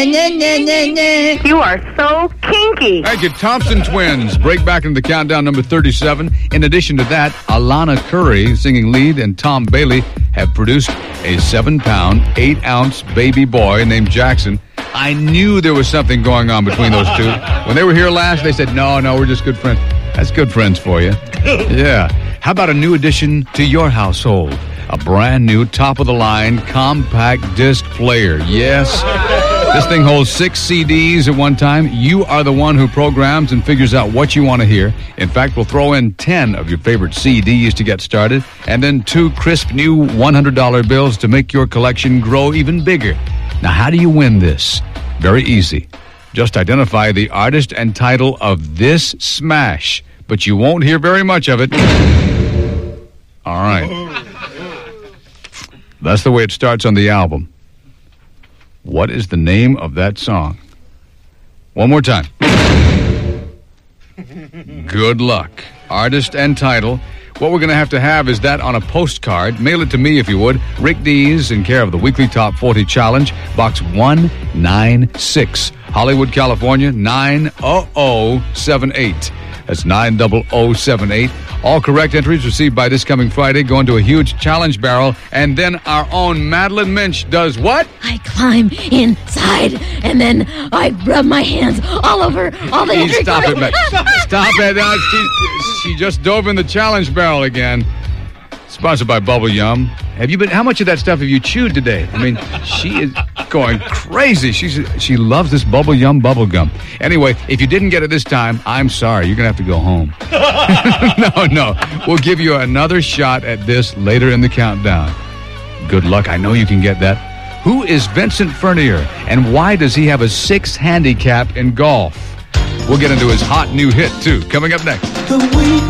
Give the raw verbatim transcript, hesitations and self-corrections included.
You are so kinky. Thank you. Thompson Twins break back into the countdown, number thirty-seven. In addition to that, Alana Curry, singing lead, and Tom Bailey have produced a seven-pound, eight-ounce baby boy named Jackson. I knew there was something going on between those two. When they were here last, they said, no, no, we're just good friends. That's good friends for you. Yeah. How about a new addition to your household? A brand new top-of-the-line compact disc player. Yes. This thing holds six C Ds at one time. You are the one who programs and figures out what you want to hear. In fact, we'll throw in ten of your favorite C Ds to get started, and then two crisp new one hundred dollar bills to make your collection grow even bigger. Now, how do you win this? Very easy. Just identify the artist and title of this smash, but you won't hear very much of it. All right. That's the way it starts on the album. What is the name of that song? One more time. Good luck. Artist and title. What we're going to have to have is that on a postcard. Mail it to me if you would. Rick Dees, in care of the Weekly Top forty Challenge, Box one ninety-six, Hollywood, California, nine oh oh seven eight. That's nine oh oh seven eight. All correct entries received by this coming Friday go into a huge challenge barrel, and then our own Madeline Minch does what? I climb inside, and then I rub my hands all over all the... Please stop it, Matt. Stop it. Uh, she, she just dove in the challenge barrel again. Sponsored by Bubble Yum. Have you been? How much of that stuff have you chewed today? I mean, she is going crazy. She's she loves this Bubble Yum bubble gum. Anyway, if you didn't get it this time, I'm sorry. You're gonna have to go home. no, no. We'll give you another shot at this later in the countdown. Good luck. I know you can get that. Who is Vincent Furnier, and why does he have a six handicap in golf? We'll get into his hot new hit too. Coming up next. The week